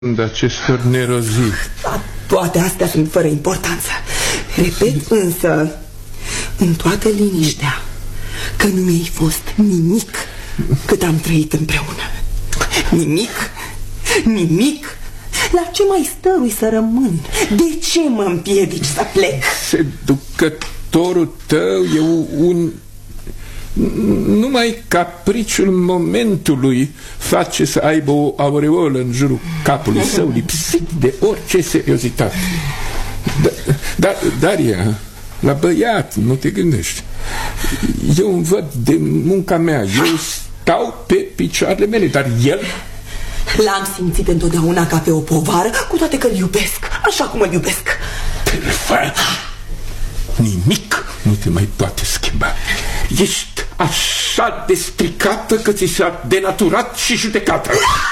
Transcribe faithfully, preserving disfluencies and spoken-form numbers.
de acestor nerozii. Da, toate astea sunt fără importanță. Repet însă, în toată liniștea, că nu mi-ai fost nimic cât am trăit împreună. Nimic, nimic. La ce mai stărui să rămân? De ce mă împiedici să plec? Seducătorul tău e un... Numai capriciul momentului face să aibă o aureolă în jurul capului său, lipsit de orice seriozitate. Da, da, Daria, la băiat nu te gândești. Eu îmi văd de munca mea, eu stau pe picioarele mele, dar el... L-am simțit întotdeauna ca pe o povară, cu toate că îl iubesc, așa cum îl iubesc. Telefon! Nimic nu te mai poate schimba. Ești așa de stricată că ți s-a denaturat și judecata.